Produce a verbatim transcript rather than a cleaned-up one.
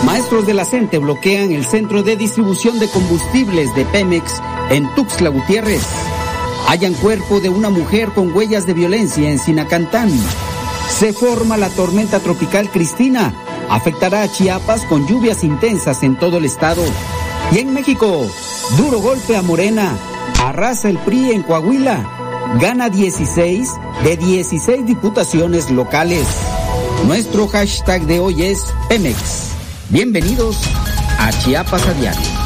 Maestros de la CENTE bloquean el centro de distribución de combustibles de Pemex en Tuxtla Gutiérrez. Hallan cuerpo de una mujer con huellas de violencia en Sinacantán. Se forma la tormenta tropical Cristina. Afectará a Chiapas con lluvias intensas en todo el estado. Y en México, duro golpe a Morena. Arrasa el P R I en Coahuila. Gana dieciséis de dieciséis diputaciones locales. Nuestro hashtag de hoy es Pemex. Bienvenidos a Chiapas a Diario.